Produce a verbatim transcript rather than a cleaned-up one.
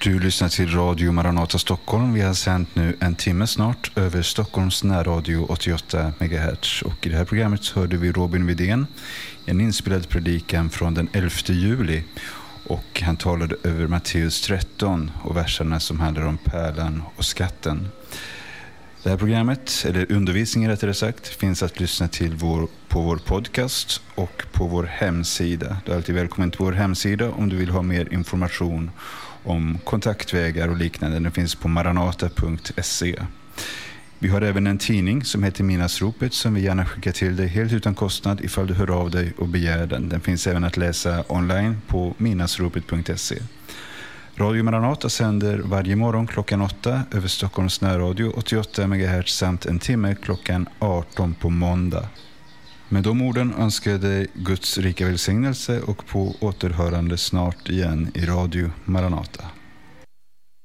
Du lyssnar till Radio Maranata Stockholm. Vi har sänt nu en timme snart över Stockholms närradio åttioåtta megahertz. Och i det här programmet hörde vi Robin Widén, en inspelad predikan från den elfte juli. Och han talade över Matteus tretton och verserna som handlar om pärlan och skatten. Det här programmet, eller undervisningen rättare sagt, finns att lyssna till vår, på vår podcast och på vår hemsida. Du är alltid välkommen till vår hemsida om du vill ha mer information om kontaktvägar och liknande. Den finns på maranata punkt se. Vi har även en tidning som heter Midnattsropet som vi gärna skickar till dig helt utan kostnad ifall du hör av dig och begär den. Den finns även att läsa online på midnattsropet punkt se. Radio Maranata sänder varje morgon klockan åtta över Stockholms närradio åttioåtta megahertz samt en timme klockan arton på måndag. Med de orden önskar jag dig Guds rika välsignelse och på återhörande snart igen i Radio Maranata.